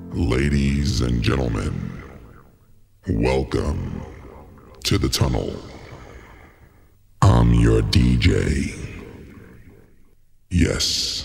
Ladies and gentlemen, welcome to the tunnel. I'm your DJ. Yes.